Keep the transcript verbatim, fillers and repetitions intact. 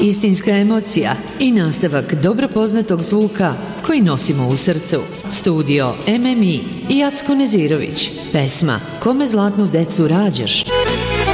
istinska emocija i nastavak dobro poznatog zvuka koji nosimo u srcu. Studio M M I i Jacko Nezirović. Pesma Kome zlatnu decu rađaš.